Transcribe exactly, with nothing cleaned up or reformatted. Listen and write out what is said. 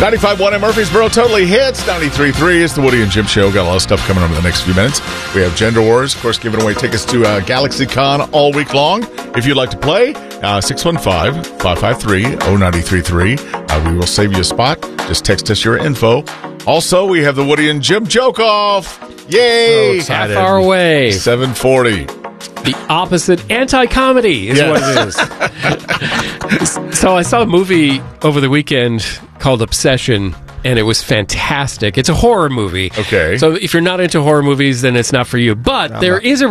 ninety-five point one in Murfreesboro totally hits. ninety-three point three is the Woody and Jim Show. Got a lot of stuff coming up in the next few minutes. We have Gender Wars, of course, giving away tickets to uh, GalaxyCon all week long. If you'd like to play, uh, six one five, five five three, zero nine three three. Uh, we will save you a spot. Just text us your info. Also, we have the Woody and Jim Joke Off. Yay! So half hour away. seven forty. The opposite anti-comedy is Yes. what it is. So I saw a movie over the weekend called Obsession, and it was fantastic. It's a horror movie. Okay. So if you're not into horror movies, then it's not for you. But I'm there not. is a